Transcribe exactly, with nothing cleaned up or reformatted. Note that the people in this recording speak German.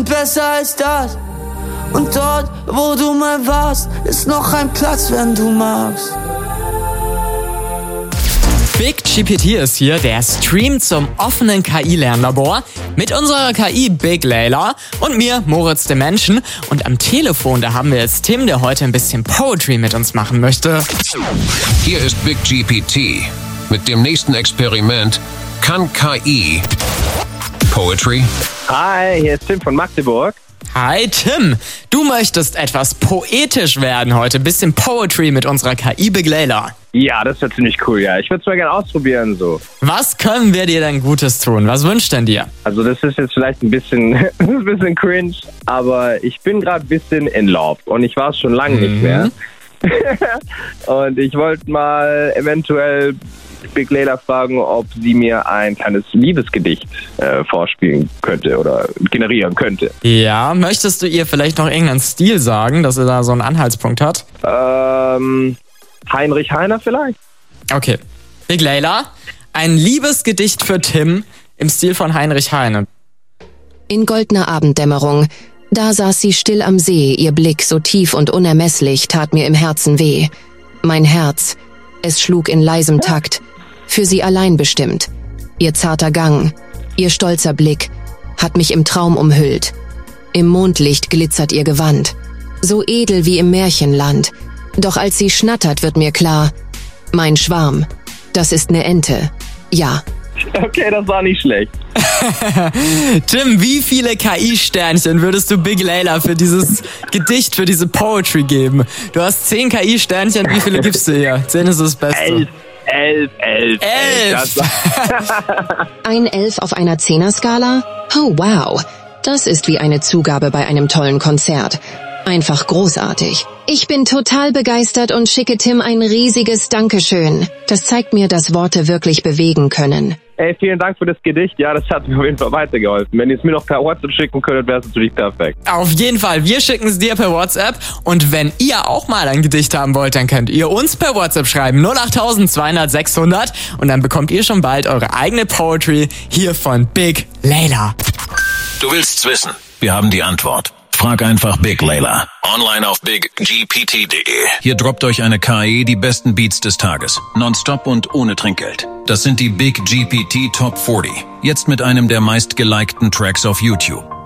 sind besser als das. Und dort, wo du mal warst, ist noch ein Platz, wenn du magst. Big G P T ist hier, der Stream zum offenen K I-Lernlabor mit unserer K I Big Layla und mir, Moritz dem Menschen. Und am Telefon, da haben wir jetzt Tim, der heute ein bisschen Poetry mit uns machen möchte. Hier ist Big G P T. Mit dem nächsten Experiment kann K I Poetry. Hi, hier ist Tim von Magdeburg. Hi Tim, du möchtest etwas poetisch werden heute, bisschen Poetry mit unserer K I Big Layla. Ja, das wäre ziemlich cool, ja. Ich würde es mal gerne ausprobieren, so. Was können wir dir denn Gutes tun? Was wünscht denn dir? Also das ist jetzt vielleicht ein bisschen, ein bisschen cringe, aber ich bin gerade ein bisschen in love und ich war es schon lange mhm. nicht mehr. Und ich wollte mal eventuell Big Layla fragen, ob sie mir ein kleines Liebesgedicht äh, vorspielen könnte oder generieren könnte. Ja, möchtest du ihr vielleicht noch irgendeinen Stil sagen, dass sie da so einen Anhaltspunkt hat? Ähm, Heinrich Heine vielleicht? Okay. Big Layla, ein Liebesgedicht für Tim im Stil von Heinrich Heine. In goldener Abenddämmerung, da saß sie still am See, ihr Blick so tief und unermesslich tat mir im Herzen weh. Mein Herz, es schlug in leisem Takt, für sie allein bestimmt. Ihr zarter Gang, ihr stolzer Blick, hat mich im Traum umhüllt. Im Mondlicht glitzert ihr Gewand, so edel wie im Märchenland. Doch als sie schnattert, wird mir klar, mein Schwarm, das ist ne Ente, ja. Okay, das war nicht schlecht. Tim, wie viele K I-Sternchen würdest du Big Layla für dieses Gedicht, für diese Poetry geben? Du hast zehn K I-Sternchen, wie viele gibst du ihr? zehn ist das Beste. Elf, elf, elf. Elf! Ein Elf auf einer Zehner-Skala? Oh wow, das ist wie eine Zugabe bei einem tollen Konzert. Einfach großartig. Ich bin total begeistert und schicke Tim ein riesiges Dankeschön. Das zeigt mir, dass Worte wirklich bewegen können. Ey, vielen Dank für das Gedicht. Ja, das hat mir auf jeden Fall weitergeholfen. Wenn ihr es mir noch per WhatsApp schicken könntet, wäre es natürlich perfekt. Auf jeden Fall. Wir schicken es dir per WhatsApp. Und wenn ihr auch mal ein Gedicht haben wollt, dann könnt ihr uns per WhatsApp schreiben. null acht zweihundert sechshundert. Und dann bekommt ihr schon bald eure eigene Poetry hier von Big Layla. Du willst's wissen? Wir haben die Antwort. Frag einfach Big Layla. Online auf big g p t punkt de. Hier droppt euch eine K I die besten Beats des Tages. Nonstop und ohne Trinkgeld. Das sind die Big G P T Top vierzig. Jetzt mit einem der meistgelikten Tracks auf YouTube.